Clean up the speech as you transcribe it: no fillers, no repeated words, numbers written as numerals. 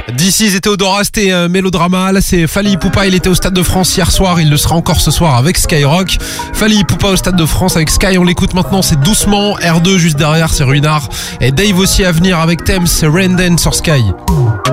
D'ici, c'était Théodora, c'était Mélodrama. Là, c'est Fally Ipupa. Il était au Stade de France hier soir. Il le sera encore ce soir avec Skyrock. Fally Ipupa au Stade de France avec Sky. On l'écoute maintenant. C'est Doucement. R2 juste derrière, c'est Ruinard. Et Dave aussi à venir avec Thames. C'est Rain Dance sur Sky.